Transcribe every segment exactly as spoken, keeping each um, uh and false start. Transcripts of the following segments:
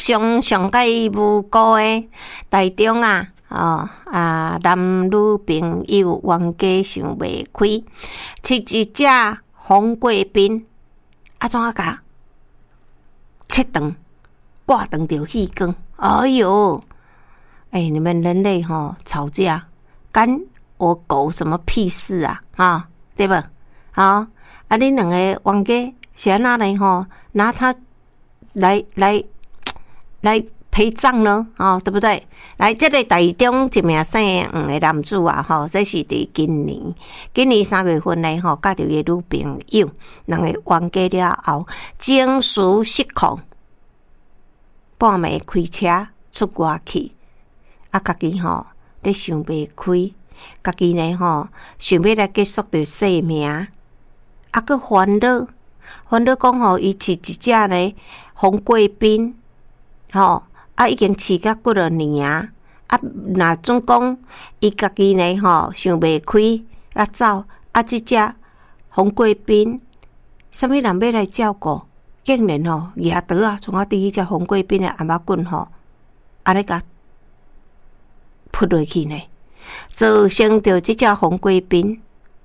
上上介无辜的台中啊，哦啊，男女朋友冤家想袂开，饲一只红贵宾，啊怎啊甲切断挂断着气管？哎呦！哎，你们人类吼吵架，干我狗什么屁事啊？哈，对不？好啊，恁两个冤家是安那呢？吼，拿他来来来陪葬呢？哦，对不对？来，这个台中一名姓黄的男子啊，吼，这是伫今年今年三月份呢，吼，甲着伊女朋友，两个冤家了后，情绪失控，半暝开车出外去。啊，家己吼，咧想袂开，家己呢吼，想要来结束着生命，啊，佮烦恼，烦恼讲吼，伊饲一只呢红贵宾，吼，啊，已经饲甲几落年啊，啊，若总讲伊家己呢吼，想袂开，啊走，啊，即只红贵宾，啥物人要来照顾？竟然吼，野刀啊，从啊第一只红贵宾的阿妈棍吼，安尼甲扑落去呢，造成着这只红贵宾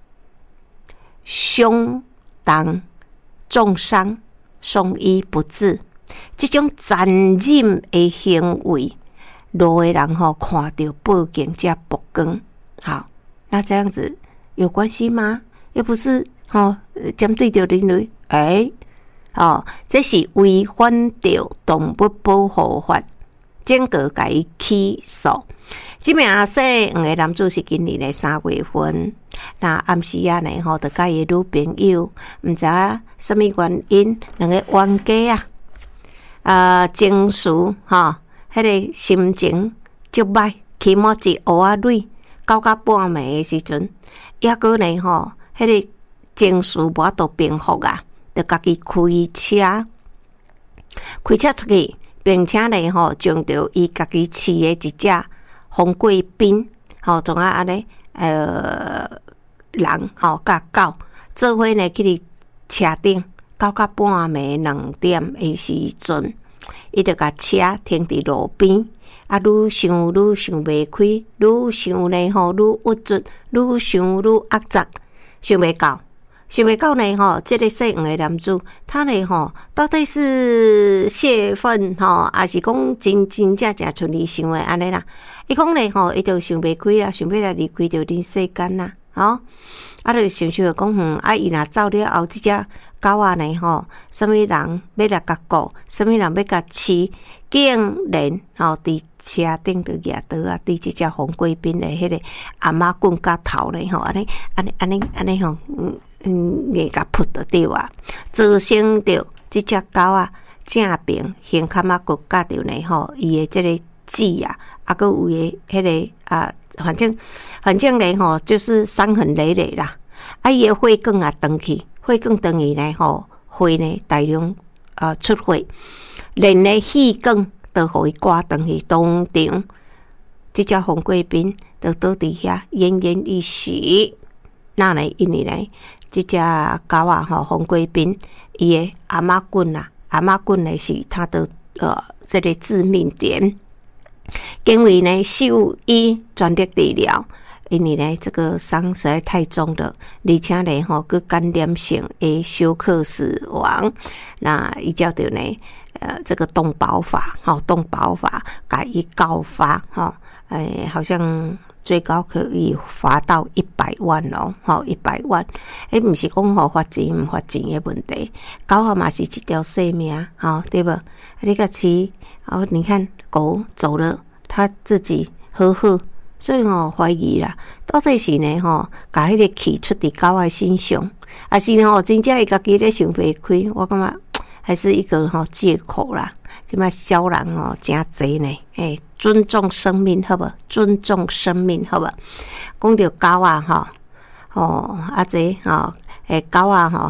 伤重重伤，送医不治。这种残忍的行为，路的人吼看到报警才曝光。好，那这样子有关系吗？又不是吼针对着人类，哎，哦，这是违反着动物保护法，整个甲伊起诉。这名姓黄的男子是今年的三月份，那暗时啊呢吼，就甲伊女朋友，毋知影什么原因，两个冤家啊，啊情绪吼，迄个心情足歹，起毛一乌啊蕊，到到半暝的时阵，抑个呢吼，迄个情绪无法度平复啊，就家己开车，开车出去，并且呢吼，将着伊家己饲的一只红贵宾，吼，总啊安尼，呃，人吼甲狗做伙呢去伫车顶，到到半暝两点的时阵，伊就甲车停伫路边，啊，愈想愈想袂开，愈想呢吼愈郁卒，愈想愈压杂，想袂到。想袂到呢吼，这个姓黄的男子，他呢吼，到底是泄愤吼，还是讲真真正正像你想的安尼啦？伊讲呢吼，伊就想袂开啦，想要来离开着恁世间啦，吼，啊，就想想讲，嗯，啊，伊若走了后，即只狗仔呢吼，什么人要来甲顾，什么人要甲饲，竟然吼伫车顶着举刀啊，伫即只红贵宾的迄个阿妈棍甲头呢吼，安尼安尼安尼安尼吼，嗯。嗯，硬甲扑到对啊，造成着即只狗啊正平胸坎啊，骨甲着呢吼，伊的即个趾啊，啊，佮有诶迄个啊，反正反正呢吼，就是伤痕累累啦。啊，伊的血管啊断去，血管断去呢吼，血呢大量啊出血，连呢气管都互伊挂断去，当场即只红贵宾就倒伫遐奄奄一息。那呢，因为呢。这只狗啊，吼红贵宾，伊的阿妈棍啊，阿妈棍呢是它的呃这个致命点。因为呢，兽医专业治疗，因为呢这个伤实在太重了，而且呢吼，佮感染性的休克死亡，那伊叫着呢呃这个动保法，吼动保法改以告发，吼，哎好像。最高可以罚到一百万哦，吼一百万，诶，毋是讲吼罚钱毋罚钱的问题，狗啊嘛是一条生命，吼对不？你个饲，哦，你看狗走了，它自己呵呵，所以吼怀疑啦，到底是呢吼，把迄个气出伫狗的身上，还是吼真正伊家己咧想袂开？我感觉还是一个吼借口啦。即摆小人哦，真侪呢，诶，尊重生命好无？尊重生命好无？讲到狗啊，吼，哦，啊这吼，诶，狗啊，吼，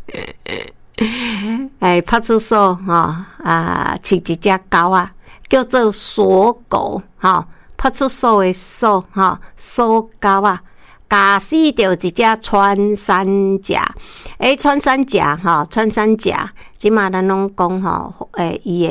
诶，派出所吼啊，饲一只狗啊，叫做锁狗，吼，派出所的锁，吼，锁狗啊。驾驶着一只穿山甲，诶，穿山甲吼，穿山甲，即马咱拢讲吼，诶，伊诶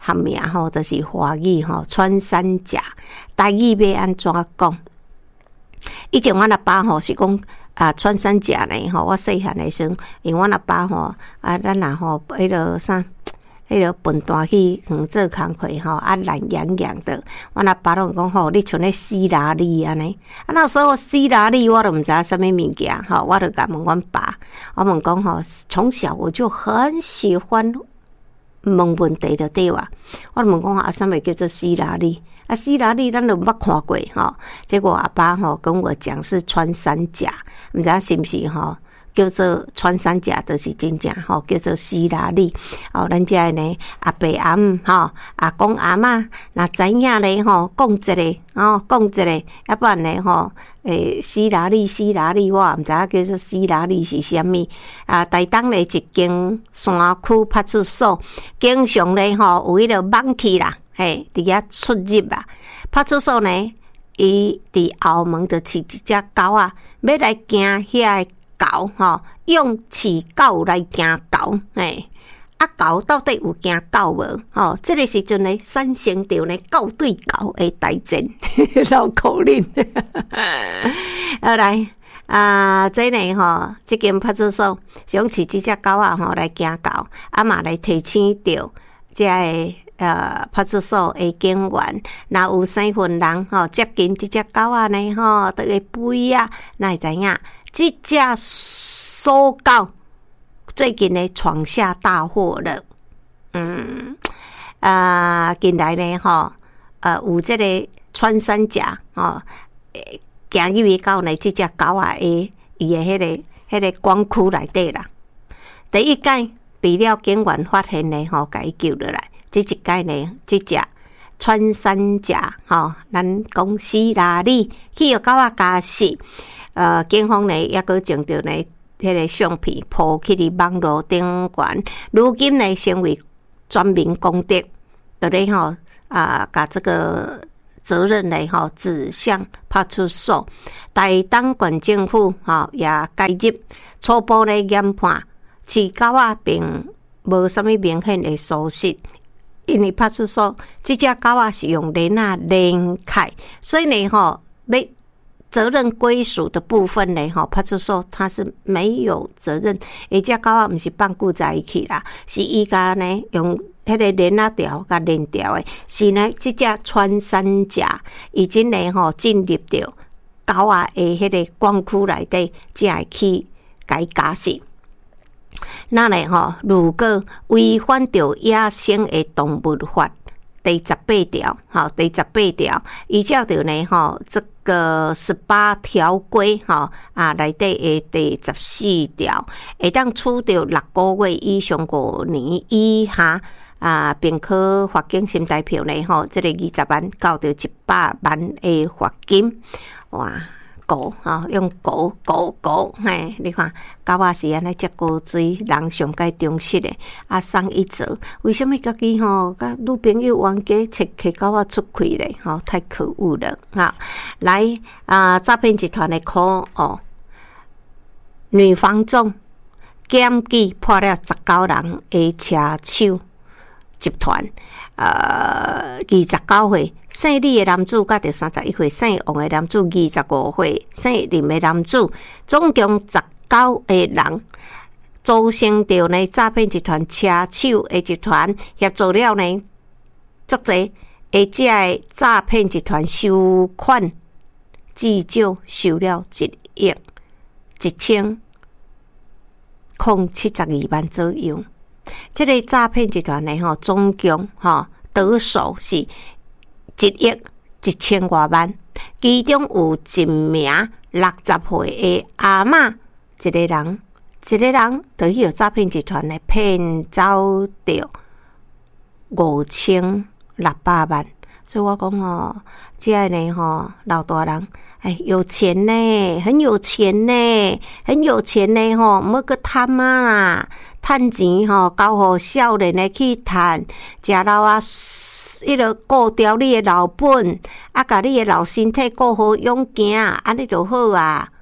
学名吼，就是华语吼，穿山甲。台语要安怎讲？以前阮阿爸吼是讲啊，穿山甲呢吼。我细汉的时阵，因为阮阿爸吼啊，咱若吼迄落啥，迄落笨蛋去远做工课吼，啊懒洋洋的。阮阿爸拢讲吼，你像咧希拉里安尼。啊，那时候希拉里我都毋知影啥物物件吼，我就甲问阮爸，我问讲吼，从小我就很喜欢问问题的对哇。我问讲啊，啥物叫做希拉里？啊，希拉里咱都捌看过吼。结果阿爸吼跟我讲是穿山甲，毋知影是毋是吼？叫做穿山甲，就是真正吼，叫做希拉里。哦，咱遮呢阿伯阿姆吼，阿公阿嬷若知影咧吼，讲一个哦，讲一个，要不然咧吼，诶，希拉里希拉里，我毋知影叫做希拉里是啥物。啊，台东咧一间山区派出所，经常咧吼有迄个网去啦，嘿，伫遐出入啊。派出所呢，伊伫后门就饲一只狗啊，要来惊遐个狗吼，用饲狗来惊狗，嘿，啊狗到底有惊狗无？吼，这个时阵呢，产生着呢狗对狗的大战，绕口令。后来啊，这呢吼，这间派出所想饲这只狗啊吼来惊狗，啊嘛来提醒着这个呃派出所的警员，若有生份人吼接近这只狗啊呢吼，都会吠啊，那会知影？这只搜狗最近呢闯下大祸了。嗯啊，近来呢吼，呃有这个穿山甲吼，行入去到呢这只狗啊的伊的迄个迄个管区内底啦。第一届被了警员发现呢吼，甲伊救落来。这一届呢，这只穿山甲吼，咱讲希拉里去互狗啊咬死。呃，警方呢也阁证着呢，迄个相片铺去伫网络顶悬，如今呢成为全民公敌，就咧吼啊，把这个责任呢吼指向派出所。台东县政府吼也介入，初步呢研判饲狗啊并无啥物明显的疏失。因为派出所这只狗啊是用链啊连开，所以呢吼要责任归属的部分呢，吼，派出所它是没有责任。而只狗啊，不是放固在一起啦，是伊家呢用迄个链啊条甲链条的，是呢这只穿山甲已经呢吼进入到狗啊的迄个管区内底，才会去甲伊咬死。那呢吼，如果违反着野生的动物法第十八条，吼，第十八条，依照着呢吼，这个十八条规吼啊内底的第十四条，会当处着六个月以上五年以下啊，并可罚金新台票呢吼，这个二十万到着一百万的罚金，哇！狗啊，用狗狗狗，嘿，你看狗仔是安尼接高水，人上该重视的。啊，送一则，为什么家己吼，甲女朋友冤家切摕狗仔出气咧？吼、哦，太可恶了！哈，来啊，诈骗集团的可哦，女房仲检举破了十九人的车手集团。呃，二十九岁姓李的男子，甲着三十一岁姓王的男子，二十五岁姓林的男子，总共十九个人组成着呢诈骗集团车手的集团，协助了呢足济，而且诈骗集团收款至少收了一亿一千零七十二万左右。这个诈骗集团呢，吼，总共吼得手是一亿一千多万，其中有一名六十岁的阿嬷，一个人，一个人就去有诈骗集团呢骗走掉五千六百万。所以我讲哦，这个呢吼老大人，哎，有钱呢，很有钱呢，很有钱呢吼，唔好去贪啊啦。趁钱吼，交互少年的去趁，食老啊，迄个顾掉你的老本，啊，甲你的老身体顾好养行，安尼就好啊。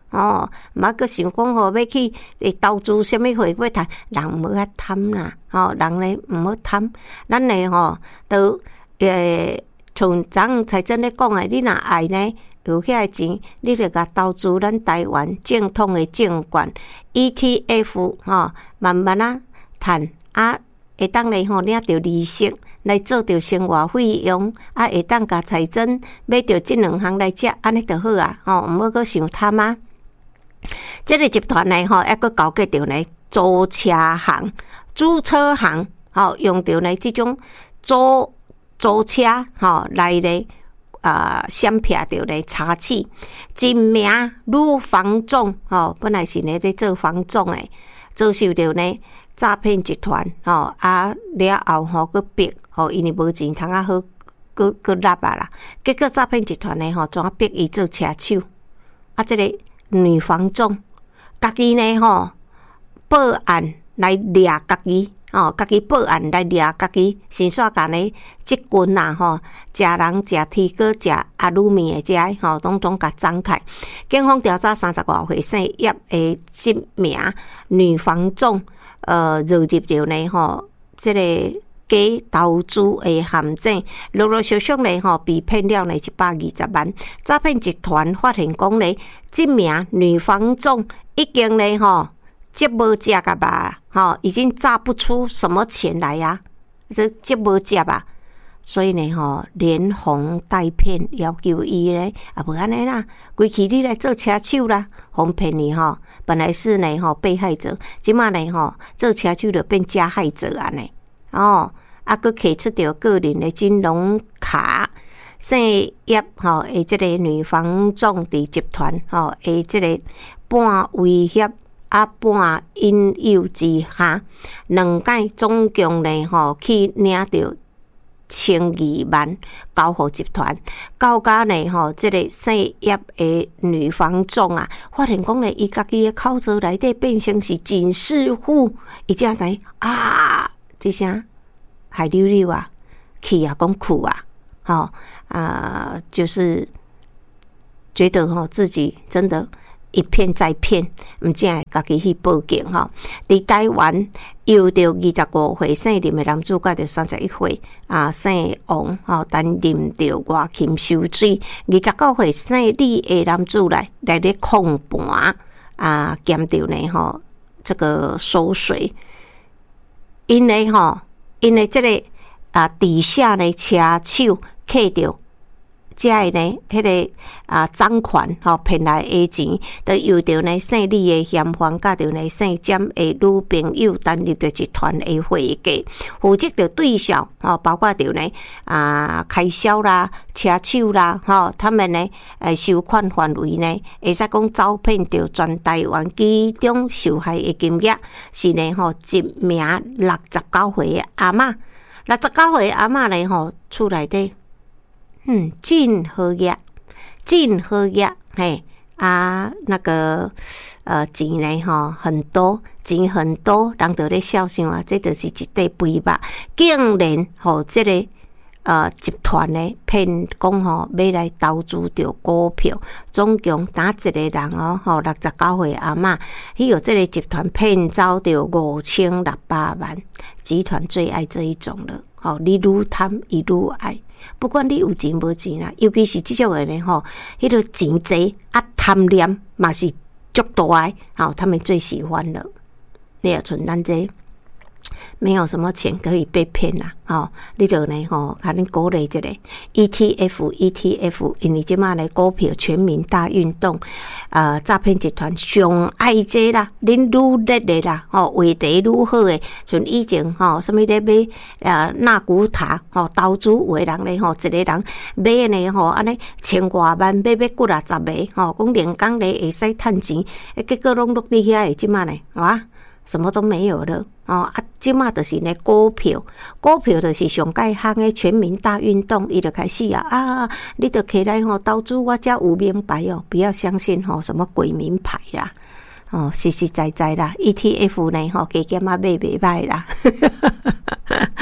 哦，嘛个想讲吼要去诶投资什么货要趁，人无遐贪啦，吼，人咧毋好贪，咱咧吼都诶像昨财政咧讲诶，你若爱呢有遐钱，你著甲投资咱台湾正统诶证券 E T F 吼，慢慢啊趁啊，会当咧吼领着利息。来做着生活费用，啊，会当甲财政买着即两项来食，安尼就好啊，吼，毋好阁想贪啊。即个集团呢，吼，还阁交给着呢租车行、租车行，吼，用着呢即种租租车，吼，来咧啊，闪骗着咧查起真名女房总，吼，本来是呢咧做房总诶，遭受着呢诈骗集团，吼啊了后吼佫逼。吼，因为无钱通啊好，佫佫纳啊啦。结果诈骗集团呢，吼，怎啊逼伊做车手？啊，即、這个女房总，家己呢，吼报案来掠家己，吼，家己报案来掠家己，先煞甲呢即群啊，吼，食人食铁锅食阿鲁米诶，遮吼，拢总甲张开。警方调查三十外岁姓叶诶，即名女房总，呃，入入着呢，吼，即、這个。假投资的陷阱，陆陆续续呢，吼被骗了呢一百二十万。诈骗集团发现讲呢，这名女房总已经呢，吼接无接个吧，吼已经诈不出什么钱来呀、啊，这接无接吧。所以呢，吼连哄带骗，要求伊呢，啊无安尼啦，规气你来做车手啦，哄骗你吼。本来是呢，吼被害者，即马呢，吼做车手就变加害者安尼。哦，啊，佮摕出着个人的金融卡，姓叶吼，诶，即个女房总伫集团吼，诶，即个半威胁啊，半引诱之下，两届总共呢吼去领着千二万交互集团，到家呢吼，即个姓叶的女房总啊，发现讲呢，伊家己的口罩内底变成是警示户，伊才来啊！这声还溜溜啊，气啊，讲苦啊，吼啊、呃，就是觉得吼自己真的一骗再骗，毋正会家己去报警吼。伫台湾有着二十五岁姓林的男主角，着三十一岁啊，姓王吼担任着外勤收水。二十九岁姓李的男主来来咧控盘啊，兼着呢吼这个收水。因为吼，因为这个啊，底下呢车手摕着，才会呢，迄、那个啊赃款吼骗来的钱，就由着呢姓李的嫌犯，甲着呢姓詹的女朋友担任着集团的会计，负责着对象吼，包括着呢啊开销啦、车手啦，吼，他们呢诶收款范围呢，会使讲招骗着全台湾其中受害的金额是呢吼一名六十九岁的阿嬷，六十九岁的阿嬷呢吼厝内底。嗯，真好业，真好业，嘿啊，那个呃钱呢吼很多，钱很多，人就咧笑想啊，这就是一块肥肉，竟然吼这个呃集团呢骗讲吼要来投资着股票，总共打一个人哦吼六十九岁阿嬷，伊有这个集团骗走着五千六百万，集团最爱这一种了，吼你愈贪伊愈爱。不管你有钱无钱啦，尤其是这种人呢吼，迄个钱济啊贪念嘛是足大诶，好，他们最喜欢了。你也像咱这没有什么钱可以被骗啦，吼，你就呢吼，甲恁鼓励一下 E T F E T F， 因为即马呢股票全民大运动，啊、呃，诈骗集团上爱这啦，恁愈热的啦，吼，话题愈好诶，像以前吼，什么咧买啊纳古塔，吼，投资有诶人咧吼，一个人买呢吼，安尼千外万买买几啊十个，吼，讲连工咧会使趁钱，结果拢落伫遐诶，即马呢，哇！什么都没有了哦啊！即马就是呢股票，股票就是上界行的全民大运动，伊就开始啊啊！你就起来吼投资，我才有名牌哦，不要相信吼什么鬼名牌啦，哦实实在在啦 ，E T F 呢吼加减啊买袂歹啦。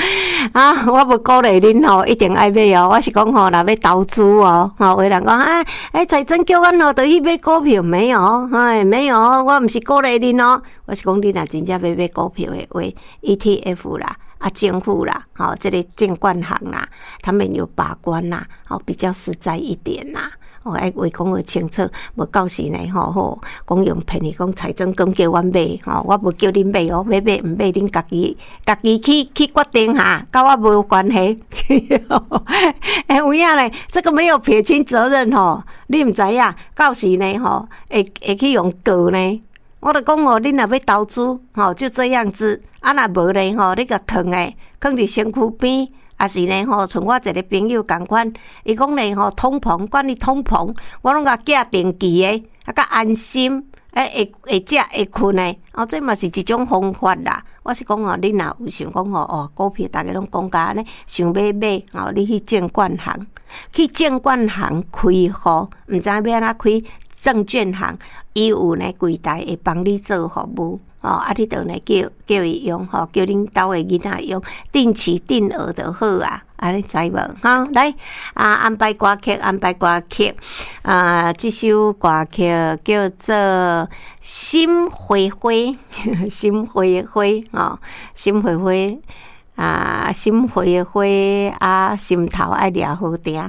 啊，我无鼓励恁吼，一定爱买哦。我是讲吼，若要投资哦，吼，有人讲啊，哎，财政叫阮吼，就去买股票，没有，哎，没有，我毋是鼓励恁哦。我是讲，恁若真正要买股票的话 ，E T F 啦。啊，政府啦，好、哦，这个监管行啦，他们有把关啦，好、哦，比较实在一点啦。哦，爱话讲个清楚，无到时呢，吼、哦、吼，讲用骗你讲财政讲叫阮买，吼、哦，我无叫恁买哦，买买毋买，恁家己家己去去决定哈，跟我无关系。哎，有影咧，这个没有撇清责任吼，你毋知影，到时呢，吼，会会去用告呢。我就讲哦，恁若要投资，吼就这样子。啊，若无咧吼，你甲藏诶，藏伫身躯边，也是呢吼，像我一个朋友共款，伊讲咧吼，通膨，管你通膨，我拢甲寄定期诶，啊，甲安心，诶，会会食会困诶，哦，这嘛是一种方法啦。我是讲哦，恁若有想讲吼，哦，股票大家拢讲甲安尼，想要买，哦，你去证券行，去证券行开户，毋知要安怎开。证券行，伊有呢柜台会帮你做服务，哦，啊，你著呢叫叫伊用，吼、哦，叫恁兜诶囡仔用，定期定额就好啊，安尼知无？哈、哦，来啊，安排歌曲，安排歌曲，啊，这首歌曲叫做《心灰灰》，心灰灰，哦，心灰灰。啊，心灰灰啊，心头爱抓好定。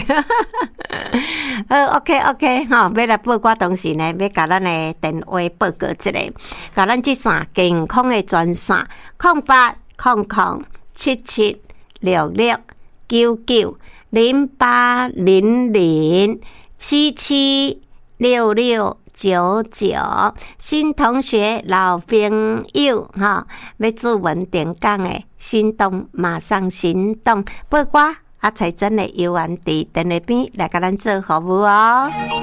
好 ，OK OK， 吼、哦，要来报歌同时呢，要甲咱的电话报告一下，甲咱这线健康的专线，空八空空七七六六九九零八零零七七六六。九九新同学老朋友哈，要做文点讲诶，心动马上行动，报歌啊，财政的游园伫电话边来甲咱做服务哦。